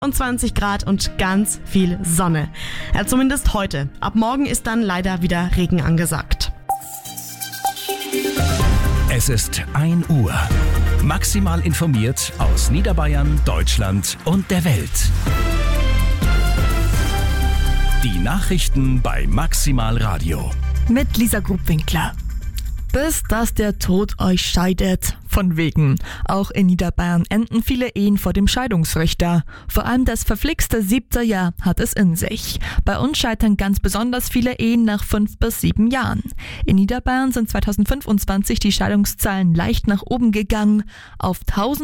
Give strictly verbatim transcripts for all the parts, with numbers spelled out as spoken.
zwanzig Grad und ganz viel Sonne. Ja, zumindest heute. Ab morgen ist dann leider wieder Regen angesagt. Es ist ein Uhr. Maximal informiert aus Niederbayern, Deutschland und der Welt. Die Nachrichten bei Maximal Radio. Mit Lisa Grubwinkler. Bis dass der Tod euch scheidet. Von wegen. Auch in Niederbayern enden viele Ehen vor dem Scheidungsrichter. Vor allem das verflixte siebte Jahr hat es in sich. Bei uns scheitern ganz besonders viele Ehen nach fünf bis sieben Jahren. In Niederbayern sind zweitausendfünfundzwanzig die Scheidungszahlen leicht nach oben gegangen auf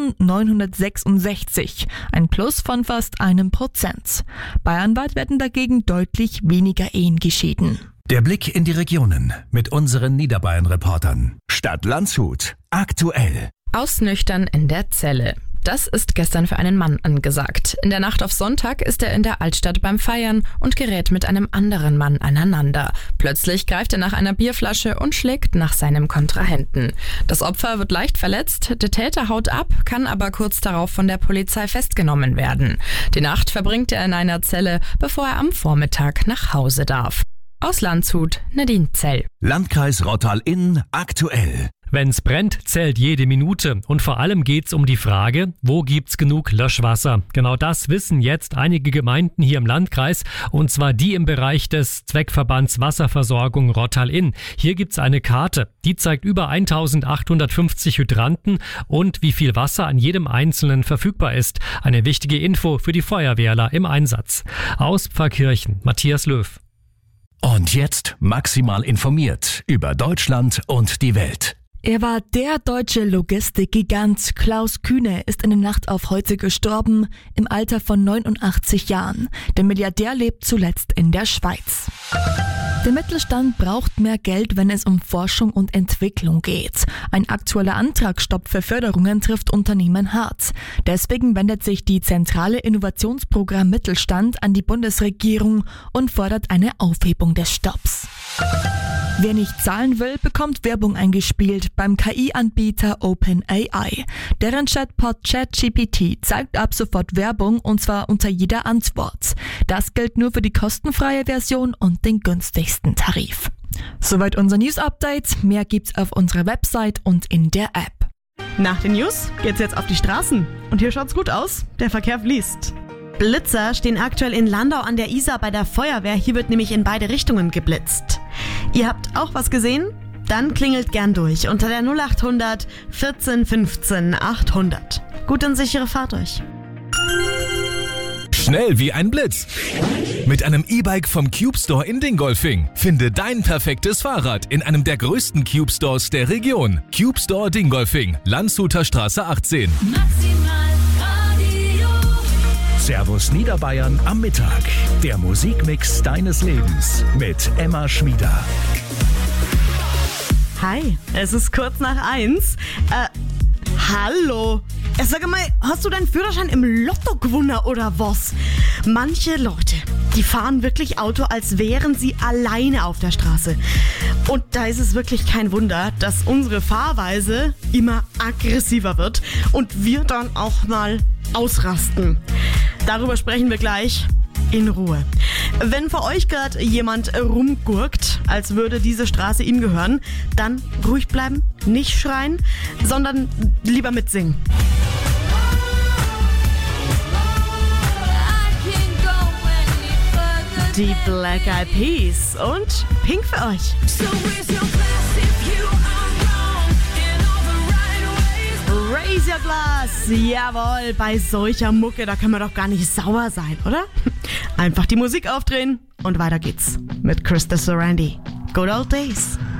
eintausendneunhundertsechsundsechzig. Ein Plus von fast einem Prozent. Bayernweit werden dagegen deutlich weniger Ehen geschieden. Der Blick in die Regionen mit unseren Niederbayern-Reportern. Stadt Landshut. Aktuell. Ausnüchtern in der Zelle. Das ist gestern für einen Mann angesagt. In der Nacht auf Sonntag ist er in der Altstadt beim Feiern und gerät mit einem anderen Mann aneinander. Plötzlich greift er nach einer Bierflasche und schlägt nach seinem Kontrahenten. Das Opfer wird leicht verletzt, der Täter haut ab, kann aber kurz darauf von der Polizei festgenommen werden. Die Nacht verbringt er in einer Zelle, bevor er am Vormittag nach Hause darf. Aus Landshut, Nadine Zell. Landkreis Rottal-Inn aktuell. Wenn's brennt, zählt jede Minute. Und vor allem geht's um die Frage, wo gibt's genug Löschwasser? Genau das wissen jetzt einige Gemeinden hier im Landkreis, und zwar die im Bereich des Zweckverbands Wasserversorgung Rottal-Inn. Hier gibt's eine Karte, die zeigt über eintausendachthundertfünfzig Hydranten und wie viel Wasser an jedem einzelnen verfügbar ist. Eine wichtige Info für die Feuerwehrler im Einsatz. Aus Pfarrkirchen, Matthias Löw. Und jetzt maximal informiert über Deutschland und die Welt. Er war der deutsche Logistikgigant. Klaus Kühne ist in der Nacht auf heute gestorben, im Alter von neunundachtzig Jahren. Der Milliardär lebt zuletzt in der Schweiz. Der Mittelstand braucht mehr Geld, wenn es um Forschung und Entwicklung geht. Ein aktueller Antragsstopp für Förderungen trifft Unternehmen hart. Deswegen wendet sich die Zentrale Innovationsprogramm Mittelstand an die Bundesregierung und fordert eine Aufhebung des Stopps. Wer nicht zahlen will, bekommt Werbung eingespielt beim K I-Anbieter OpenAI. Deren Chatbot ChatGPT zeigt ab sofort Werbung, und zwar unter jeder Antwort. Das gilt nur für die kostenfreie Version und den günstigsten Tarif. Soweit unser News-Update. Mehr gibt's auf unserer Website und in der App. Nach den News geht's jetzt auf die Straßen. Und hier schaut's gut aus. Der Verkehr fließt. Blitzer stehen aktuell in Landau an der Isar bei der Feuerwehr. Hier wird nämlich in beide Richtungen geblitzt. Ihr habt auch was gesehen? Dann klingelt gern durch unter der null achthundert vierzehn fünfzehn achthundert. Gute und sichere Fahrt euch. Schnell wie ein Blitz. Mit einem E-Bike vom Cube Store in Dingolfing. Finde dein perfektes Fahrrad in einem der größten Cube Stores der Region. Cube Store Dingolfing, Landshuter Straße achtzehn. Servus Niederbayern am Mittag. Der Musikmix deines Lebens mit Emma Schmieder. Hi, es ist kurz nach eins. Äh, hallo. Ja, sag mal, hast du deinen Führerschein im Lotto gewonnen oder was? Manche Leute, die fahren wirklich Auto, als wären sie alleine auf der Straße. Und da ist es wirklich kein Wunder, dass unsere Fahrweise immer aggressiver wird und wir dann auch mal ausrasten. Darüber sprechen wir gleich in Ruhe. Wenn für euch gerade jemand rumgurkt, als würde diese Straße ihm gehören, dann ruhig bleiben, nicht schreien, sondern lieber mitsingen. Die Black Eyed Peas und Pink für euch. Raise your glass. Jawohl, bei solcher Mucke, da können wir doch gar nicht sauer sein, oder? Einfach die Musik aufdrehen und weiter geht's mit Krista Sorandi. Good old days.